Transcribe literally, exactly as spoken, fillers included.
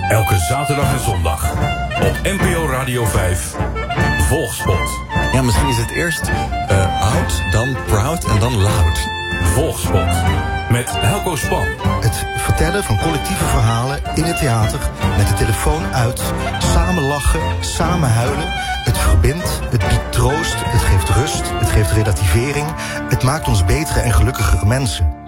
Elke zaterdag en zondag op N P O Radio vijf. Volgspot. Ja, misschien is het eerst uh, oud, dan proud en dan loud. Volgspot. Met Helco Span. Het vertellen van collectieve verhalen in het theater, met de telefoon uit, samen lachen, samen huilen. Het verbindt, het biedt troost, het geeft rust, het geeft relativering. Het maakt ons betere en gelukkigere mensen.